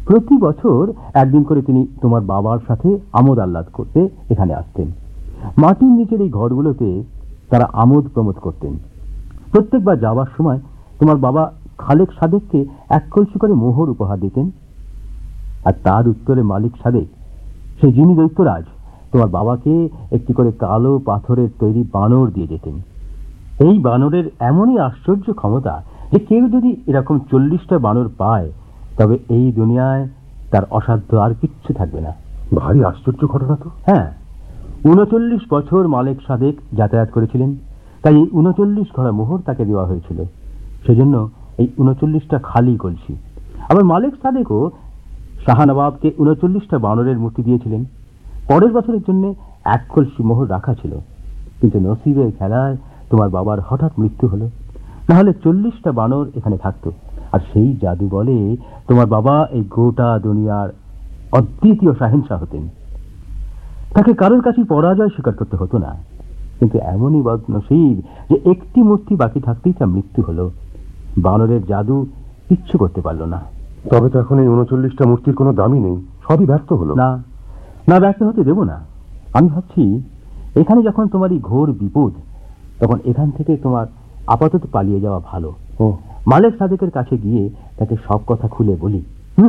প্রতি বছর একদিন করে তিনি তোমার বাবার সাথে আমোদ আহ্লাদ করতে এখানে আসতেন। মাটির নিচের এই ঘরগুলোতে তারা আমোদ প্রমোদ করতেন। প্রত্যেকবার যাওয়ার সময় তোমার বাবা খালেক সাদেককে এক কলসি করে মোহর উপহার দিতেন, আর তার উত্তরে মালিক সাদেক, সে যিনি দৈত্যরাজ, তোমার বাবাকে একটি করে কালো পাথরের তৈরি বানর দিয়ে যেতেন। এই বানরের এমনই আশ্চর্য ক্ষমতা যে কেউ যদি এরকম 40টা বানর পায় তবে এই দুনিয়ায় তার অসাধ্য আর কিচ্ছু থাকবে না। ভারী আশ্চর্য ঘটনা তো। হ্যাঁ, 39 বছর মালিক সাদেক যাতায়াত করেছিলেন, তাই এই 39 ঘড়া মোহর তাকে দেওয়া হয়েছিল। সেজন্য এই 39টা খালি কলসি। আবার মালিক সাদেকও শাহনবাবকে 39টা বানরের মূর্তি দিয়েছিলেন। পরের বছরের জন্য এক কলসি মোহর রাখা ছিল, কিন্তু নসিবের খেলায় তোমার বাবার হঠাৎ মৃত্যু হলো, না হলে 40টা বানর এখানে থাকতো। আর সেই জাদু বলে তোমার বাবা এই গোটা দুনিয়ার অদ্বিতীয় শাহেনশাহ হতেন। তাকে কারোর কাছে পরাজয় স্বীকার করতে হতো না, কিন্তু এমনই বদনসিব যে একটি মূর্তি বাকি থাকতেই তার মৃত্যু হলো। বানরের জাদু কিচ্ছু করতে পারল না। তবে তো এখন এই 39টা মূর্তির কোনো দামই নেই, সবই ব্যর্থ হলো। না না, ব্যর্থ হতে দেব না। আমি ভাবছি এখানে যখন তোমার এই ঘোর বিপদ, তখন এখান থেকে তোমার আপাতত পালিয়ে যাওয়া ভালো। মালিক সাদেকের কাছে গিয়ে তাকে সব কথা খুলে বলি।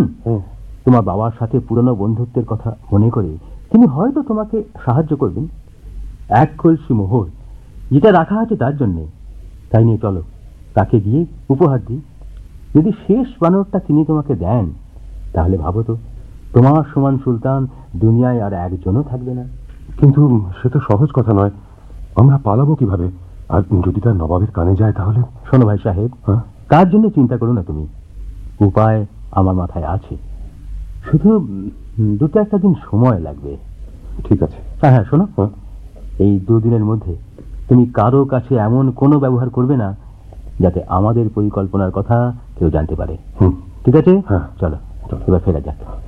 তোমার বাবার সাথে পুরনো বন্ধুত্বের কথা মনে করে তিনি হয়তো তোমাকে সাহায্য করবেন। এক কলসি মোহর যেটা রাখা আছে তার জন্যে, তাই নিয়ে চলো, তাকে গিয়ে উপহার দিই। যদি শেষ বানরটা তিনি তোমাকে দেন, তাহলে ভাবো তো, তোমার সমান সুলতান দুনিয়ায় আর একজনও থাকবে না। কিন্তু সে তো সহজ কথা নয়, আমরা পালাবো কিভাবে? আর যদি তার নবাবের কানে যায় তাহলে? শোনো ভাই সাহেব, তার জন্য চিন্তা করো না তুমি, উপায় আমার মাথায় আছে, শুধু 2-1 দিন সময় লাগবে। ঠিক আছে। হ্যাঁ হ্যাঁ, শোনো, এই 2 দিনের মধ্যে তুমি কারো কাছে এমন কোনো ব্যবহার করবে না যাতে আমাদের পরিকল্পনার কথা কেউ জানতে পারে। ঠিক আছে? হ্যাঁ, চলো এবার ফেরা যাক।